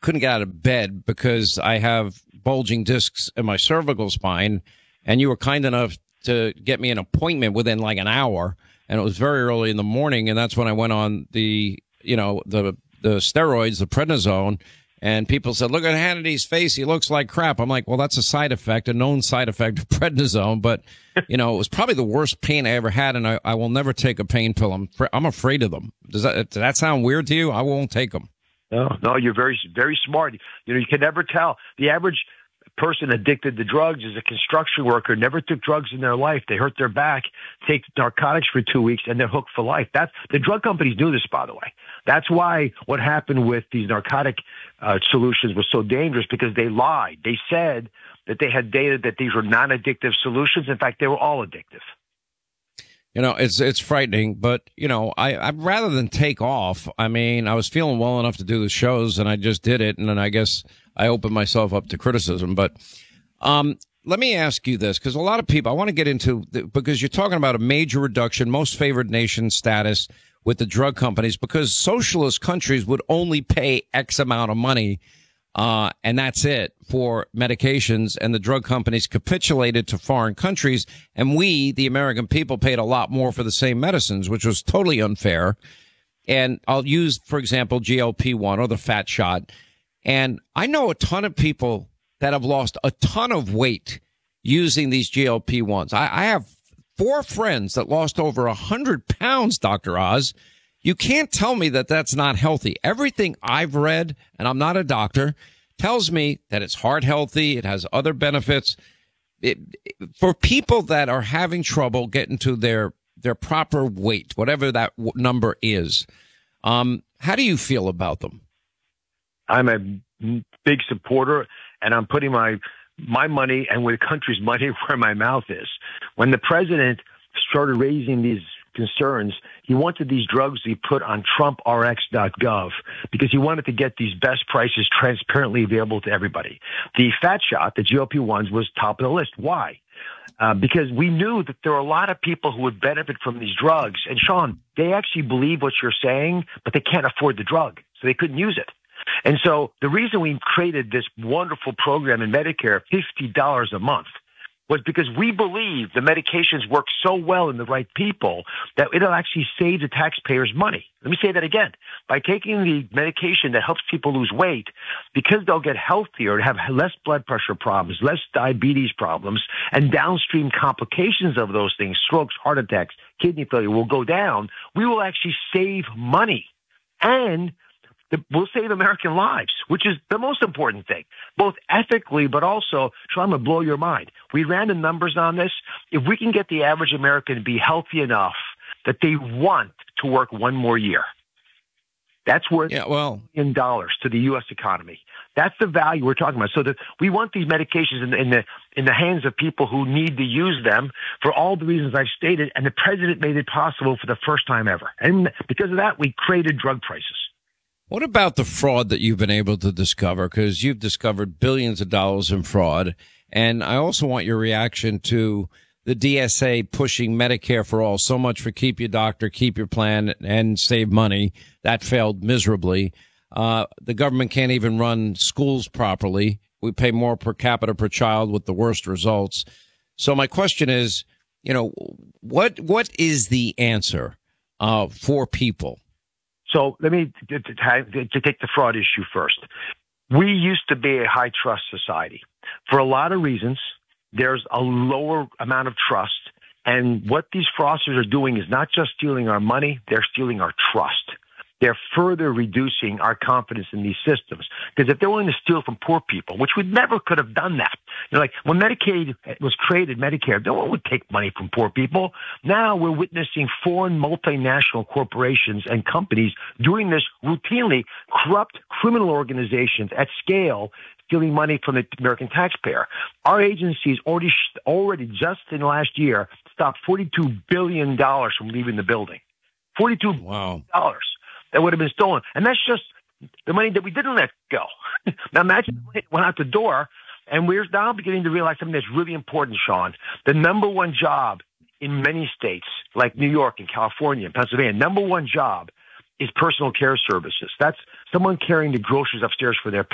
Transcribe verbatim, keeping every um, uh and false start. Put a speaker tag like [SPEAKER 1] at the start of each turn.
[SPEAKER 1] couldn't get out of bed because I have bulging discs in my cervical spine. And you were kind enough to get me an appointment within like an hour. And it was very early in the morning. And that's when I went on the, you know, the, the steroids, the prednisone. And people said, look at Hannity's face. He looks like crap. I'm like, well, that's a side effect, a known side effect of prednisone. But, you know, it was probably the worst pain I ever had. And I, I will never take a pain pill. I'm, fr- I'm afraid of them. Does that, does that sound weird to you? I won't take them.
[SPEAKER 2] No, no, you're very, very smart. You know, you can never tell. The average person addicted to drugs is a construction worker, never took drugs in their life. They hurt their back, take narcotics for two weeks, and they're hooked for life. That's the drug companies knew this, by the way. That's why what happened with these narcotic uh, solutions was so dangerous, because they lied. They said that they had data that these were non-addictive solutions. In fact, they were all addictive.
[SPEAKER 1] You know, it's it's frightening, but, you know, I, I'd rather than take off. I mean, I was feeling well enough to do the shows, and I just did it, and then I guess I opened myself up to criticism. But um, let me ask you this, because a lot of people, I want to get into, the, because you're talking about a major reduction, most favored nation status with the drug companies, because socialist countries would only pay X amount of money, uh, and that's it for medications, and the drug companies capitulated to foreign countries, and we, the American people, paid a lot more for the same medicines, which was totally unfair. And I'll use, for example, G L P one or the fat shot. And I know a ton of people that have lost a ton of weight using these G L P ones. I, I have four friends that lost over a hundred pounds, Doctor Oz. You can't tell me that that's not healthy. Everything I've read, and I'm not a doctor, tells me that it's heart healthy. It has other benefits. It, for people that are having trouble getting to their, their proper weight, whatever that w- number is, um, how do you feel about them?
[SPEAKER 2] I'm a big supporter, and I'm putting my my money and the country's money where my mouth is. When the president started raising these concerns, he wanted these drugs to be put on Trump R X dot gov because he wanted to get these best prices transparently available to everybody. The fat shot, the G L P ones, was top of the list. Why? Uh, because we knew that there are a lot of people who would benefit from these drugs. And Sean, they actually believe what you're saying, but they can't afford the drug, so they couldn't use it. And so the reason we created this wonderful program in Medicare, fifty dollars a month, was because we believe the medications work so well in the right people that it'll actually save the taxpayers money. Let me say that again. By taking the medication that helps people lose weight, because they'll get healthier and have less blood pressure problems, less diabetes problems, and downstream complications of those things, strokes, heart attacks, kidney failure, will go down, we will actually save money. And we'll save American lives, which is the most important thing, both ethically, but also, so I'm going to blow your mind. We ran the numbers on this. If we can get the average American to be healthy enough that they want to work one more year, that's worth
[SPEAKER 1] yeah, well,
[SPEAKER 2] a million dollars to the U S economy. That's the value we're talking about. So that we want these medications in the, in the in the hands of people who need to use them for all the reasons I've stated, and the president made it possible for the first time ever. And because of that, we created drug prices.
[SPEAKER 1] What about the fraud that you've been able to discover? Because you've discovered billions of dollars in fraud. And I also want your reaction to the D S A pushing Medicare for all. So much for keep your doctor, keep your plan, and save money. That failed miserably. Uh, the government can't even run schools properly. We pay more per capita per child with the worst results. So my question is, you know, what what is the answer uh, for people?
[SPEAKER 2] So let me to, to, to take the fraud issue first. We used to be a high trust society. For a lot of reasons, there's a lower amount of trust. And what these fraudsters are doing is not just stealing our money, they're stealing our trust. They're further reducing our confidence in these systems. Because if they're willing to steal from poor people, which we never could have done that. You know, like when Medicaid was created, Medicare, no one would take money from poor people. Now we're witnessing foreign multinational corporations and companies doing this routinely, corrupt criminal organizations at scale, stealing money from the American taxpayer. Our agencies already, already just in the last year, stopped forty-two billion dollars from leaving the building. forty-two billion dollars. That would have been stolen. And that's just the money that we didn't let go. Now imagine it went out the door, and we're now beginning to realize something that's really important, Sean. The number one job in many states, like New York and California and Pennsylvania, number one job is personal care services. That's someone carrying the groceries upstairs for their